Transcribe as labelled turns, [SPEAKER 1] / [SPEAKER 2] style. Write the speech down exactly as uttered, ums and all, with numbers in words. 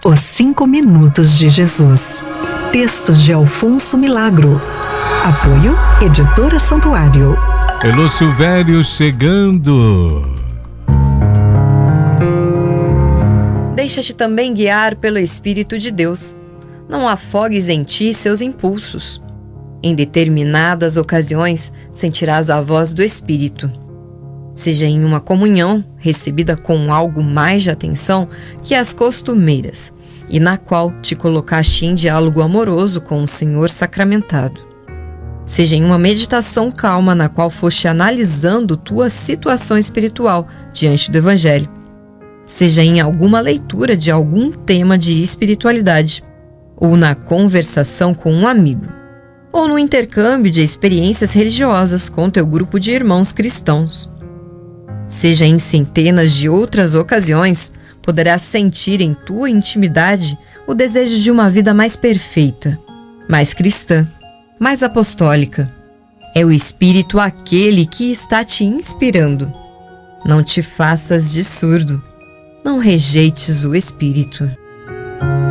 [SPEAKER 1] Os Cinco Minutos de Jesus. Textos de Alfonso Milagro. Apoio Editora Santuário.
[SPEAKER 2] Elô Silvério chegando.
[SPEAKER 3] Deixa-te também guiar pelo Espírito de Deus. Não afogues em ti seus impulsos. Em determinadas ocasiões, sentirás a voz do Espírito. Seja em uma comunhão, recebida com algo mais de atenção que as costumeiras, e na qual te colocaste em diálogo amoroso com o Senhor sacramentado. Seja em uma meditação calma na qual foste analisando tua situação espiritual diante do Evangelho. Seja em alguma leitura de algum tema de espiritualidade, ou na conversação com um amigo, ou no intercâmbio de experiências religiosas com teu grupo de irmãos cristãos. Seja em centenas de outras ocasiões, poderás sentir em tua intimidade o desejo de uma vida mais perfeita, mais cristã, mais apostólica. É o Espírito aquele que está te inspirando. Não te faças de surdo. Não rejeites o Espírito.